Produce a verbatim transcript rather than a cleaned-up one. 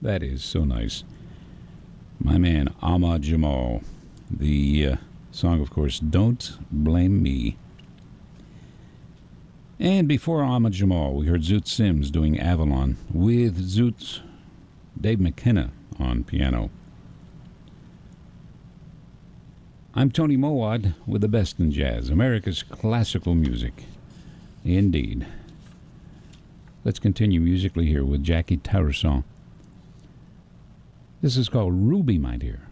That is so nice. My man, Ahmad Jamal. The uh, song, of course, Don't Blame Me. And before Ahmad Jamal, we heard Zoot Sims doing Avalon with Zoot Dave McKenna on piano. I'm Tony Mowat with the best in jazz, America's classical music. Indeed. Let's continue musically here with Jackie Tourson. This is called Ruby, my dear.